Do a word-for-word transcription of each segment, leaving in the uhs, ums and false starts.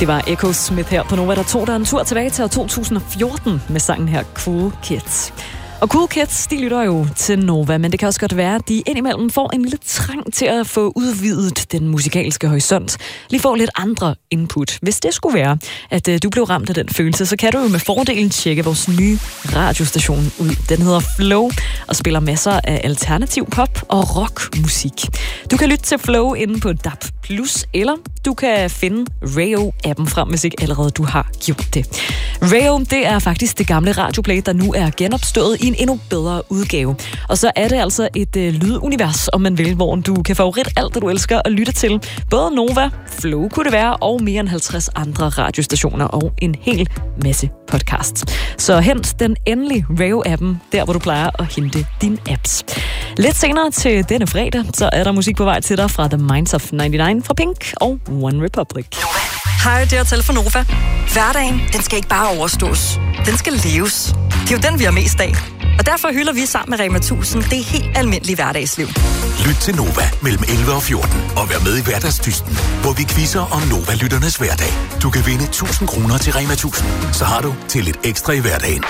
Det var Echo Smith her på Nova, der tog der en tur tilbage til år to tusind og fjorten med sangen her Cool Kids. Og Cool Kids, de lytter jo til Nova, men det kan også godt være, at de indimellem får en lille trang til at få udvidet den musikalske horisont. Lige får lidt andre input. Hvis det skulle være, at uh, du blev ramt af den følelse, så kan du jo med fordelen tjekke vores nye radiostation ud. Den hedder Flow og spiller masser af alternativ pop og rockmusik. Du kan lytte til Flow inde på D A B plus, eller du kan finde Rayo-appen frem, hvis ikke allerede du har gjort det. Rayo, det er faktisk det gamle radioplay, der nu er genopstået i en endnu bedre udgave. Og så er det altså et øh, lydunivers, om man vil, hvor du kan favorit alt, det du elsker at lytte til. Både Nova, Flow kunne det være, og mere end halvtreds andre radiostationer og en hel masse podcasts. Så hent den endelige Rayo-appen, der hvor du plejer at hente dine apps. Lidt senere til denne fredag, så er der musik på vej til dig fra The Minds of nioghalvfems fra Pink og One Republic. Hej, det er Hotel for Nova. Hverdagen, den skal ikke bare overstås. Den skal leves. Det er jo den, vi har mest af. Og derfor hylder vi sammen med Rema tusind det helt almindelige hverdagsliv. Lyt til Nova mellem elleve og fjorten og vær med i Hverdagsdysten, hvor vi quizzer om Nova-lytternes hverdag. Du kan vinde tusind kroner til Rema tusind. Så har du til lidt ekstra i hverdagen.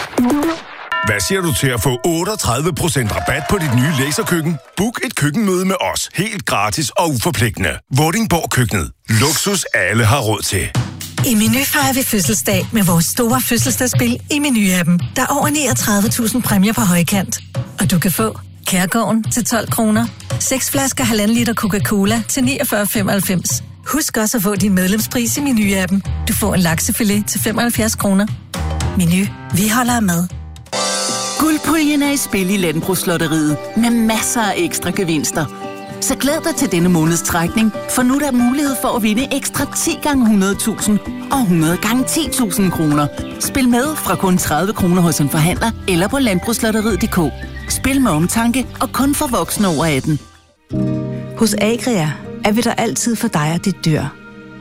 Hvad siger du til at få otteogtredive procent rabat på dit nye laserkøkken? Book et køkkenmøde med os, helt gratis og uforpligtende. Vordingborg Køkkenet. Luksus alle har råd til. I Meny fejrer vi fødselsdag med vores store fødselsdagsspil i Meny-appen. Der er over niogtredive tusind præmier på højkant. Og du kan få Kærgården til tolv kroner, seks flasker halvanden liter Coca-Cola til niogfyrre femoghalvfems. Husk også at få din medlemspris i Meny-appen. Du får en laksefilet til femoghalvfjerds kroner. Meny. Vi holder af mad. Guldpuljen er i spil i Landbrugslotteriet med masser af ekstra gevinster. Så glæd dig til denne måneds trækning, for nu er der mulighed for at vinde ekstra ti gange hundrede tusind og hundrede gange ti tusind kroner. Spil med fra kun tredive kroner hos en forhandler eller på landbrugslotteriet punktum d k. Spil med omtanke og kun for voksne over atten. Hos Agria er vi der altid for dig og dit dyr.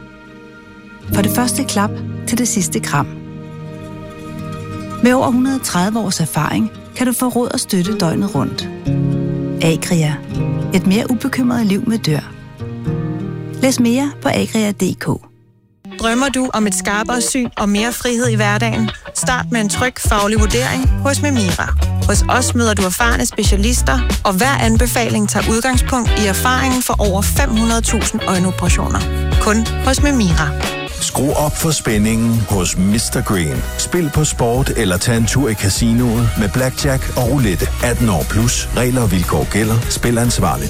For det første klap til det sidste kram. Med over et hundrede og tredive års erfaring kan du få råd og støtte døgnet rundt. Agria. Et mere ubekymret liv med dyr. Læs mere på agria punktum d k. Drømmer du om et skarpere syn og mere frihed i hverdagen? Start med en tryg faglig vurdering hos Memira. Hos os møder du erfarne specialister, og hver anbefaling tager udgangspunkt i erfaringen for over fem hundrede tusind øjenoperationer. Kun hos Memira. Skru op for spændingen hos mister Green. Spil på sport eller tag en tur i casinoet med blackjack og roulette. atten år plus. Regler og vilkår gælder. Spil ansvarligt.